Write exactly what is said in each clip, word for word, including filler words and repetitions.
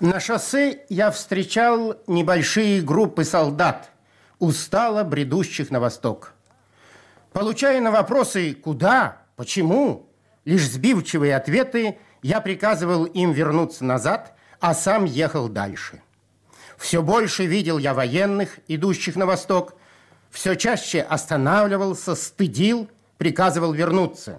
На шоссе я встречал небольшие группы солдат, устало бредущих на восток. Получая на вопросы «куда?», «почему?», лишь сбивчивые ответы, я приказывал им вернуться назад, а сам ехал дальше. Все больше видел я военных, идущих на восток, все чаще останавливался, стыдил, приказывал вернуться.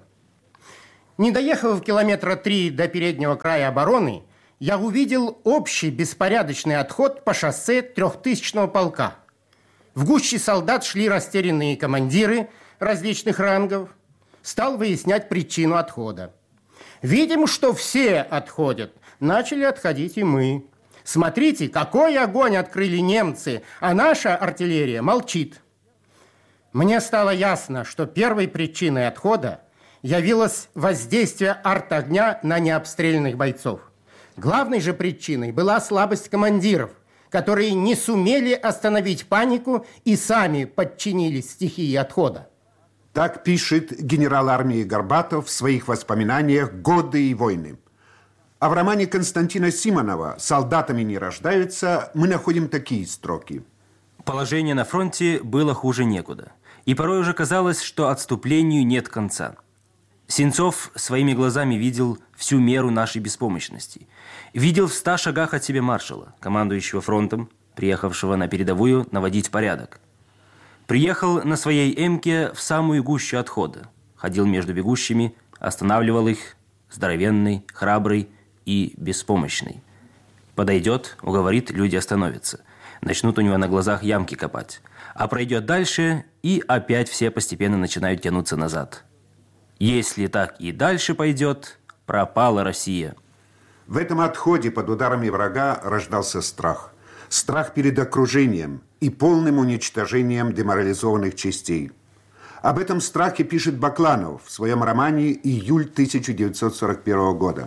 Не доехав километра три до переднего края обороны, я увидел общий беспорядочный отход по шоссе трехтысячного полка. В гуще солдат шли растерянные командиры различных рангов. Стал выяснять причину отхода. Видим, что все отходят. Начали отходить и мы. Смотрите, какой огонь открыли немцы, а наша артиллерия молчит. Мне стало ясно, что первой причиной отхода явилось воздействие артогня на необстрелянных бойцов. Главной же причиной была слабость командиров, которые не сумели остановить панику и сами подчинились стихии отхода. Так пишет генерал армии Горбатов в своих воспоминаниях «Годы и войны». А в романе Константина Симонова «Солдатами не рождаются» мы находим такие строки. Положение на фронте было хуже некуда. И порой уже казалось, что отступлению нет конца. Сенцов своими глазами видел всю меру нашей беспомощности. Видел в ста шагах от себя маршала, командующего фронтом, приехавшего на передовую наводить порядок. Приехал на своей эмке в самую гущу отхода. Ходил между бегущими, останавливал их, здоровенный, храбрый и беспомощный. Подойдет, уговорит, люди остановятся. Начнут у него на глазах ямки копать. А пройдет дальше, и опять все постепенно начинают тянуться назад. Если так и дальше пойдет, пропала Россия. В этом отходе под ударами врага рождался страх. Страх перед окружением и полным уничтожением деморализованных частей. Об этом страхе пишет Бакланов в своем романе «Июль тысяча девятьсот сорок первого года».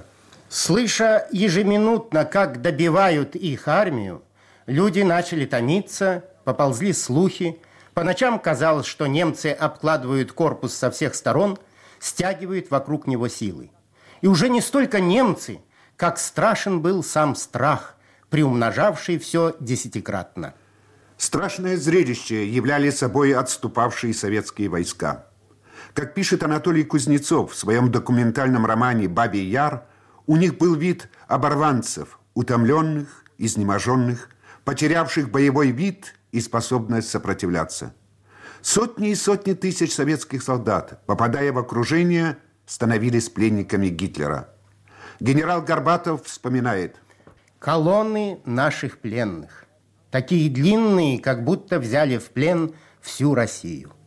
Слыша ежеминутно, как добивают их армию, люди начали томиться, поползли слухи. По ночам казалось, что немцы обкладывают корпус со всех сторон, стягивают вокруг него силы. И уже не столько немцы, как страшен был сам страх, приумножавший все десятикратно. Страшное зрелище являли собой отступавшие советские войска. Как пишет Анатолий Кузнецов в своем документальном романе «Бабий Яр», у них был вид оборванцев, утомленных, изнеможенных, потерявших боевой вид и способность сопротивляться. Сотни и сотни тысяч советских солдат, попадая в окружение, становились пленниками Гитлера. Генерал Горбатов вспоминает: колонны наших пленных, такие длинные, как будто взяли в плен всю Россию.